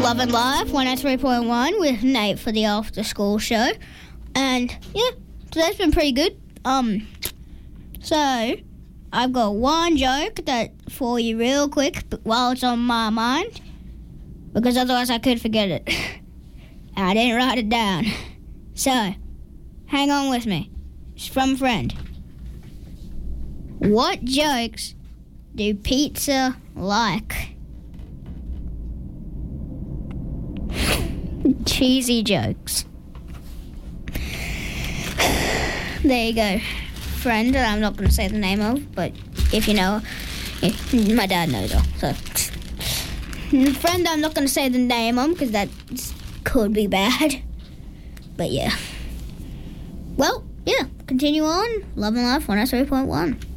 Love and Life 103.1 with Nate for the After School Show. And yeah, today's been pretty good. So I've got one joke that for you real quick while it's on my mind, because otherwise I could forget it. And I didn't write it down. So hang on with me. It's from a friend. What jokes do pizza like? Cheesy jokes. There you go. Friend that I'm not going to say the name of, but if you know, my dad knows her. So, friend I'm not going to say the name of because that could be bad. But yeah. Well, yeah. Continue on. Love and Life 103.1.